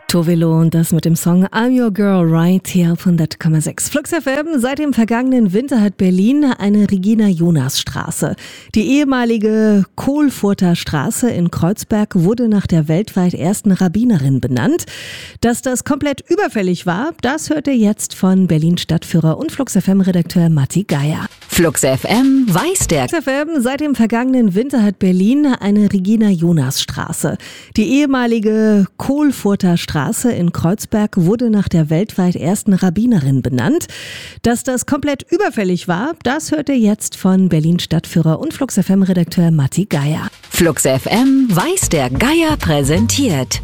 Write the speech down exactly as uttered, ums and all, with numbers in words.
Tovelo und das mit dem Song I'm Your Girl right hier auf hundert Komma sechs. Flux F M, seit dem vergangenen Winter hat Berlin eine Regina-Jonas-Straße. Die ehemalige Kohlfurter Straße in Kreuzberg wurde nach der weltweit ersten Rabbinerin benannt. Dass das komplett überfällig war, das hört ihr jetzt von Berlin-Stadtführer und Flux F M-Redakteur Matti Geier. Flux F M weiß der. Flux F M, seit dem vergangenen Winter hat Berlin eine Regina-Jonas-Straße. Die ehemalige Kohlfurter Straße in Kreuzberg wurde nach der weltweit ersten Rabbinerin benannt. Dass das komplett überfällig war, das hört ihr jetzt von Berlin-Stadtführer und Flux F M-Redakteur Matti Geier. Flux F M weiß der Geier präsentiert.